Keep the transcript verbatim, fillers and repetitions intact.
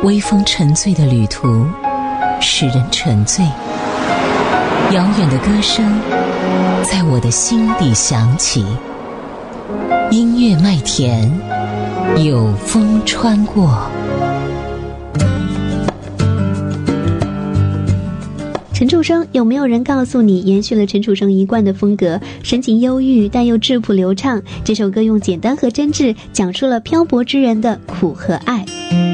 微风沉醉的旅途使人沉醉，遥远的歌声在我的心底响起，音乐麦田有风穿过。 陈楚生，有没有人告诉你，延续了陈楚生一贯的风格，神情忧郁但又质朴流畅？这首歌用简单和真挚讲述了漂泊之人的苦和爱。